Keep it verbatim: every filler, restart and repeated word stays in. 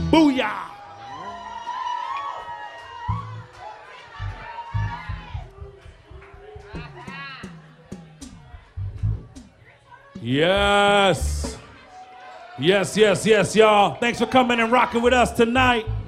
Booyah! Yes. Yes, yes, yes, y'all. Thanks for coming and rocking with us tonight.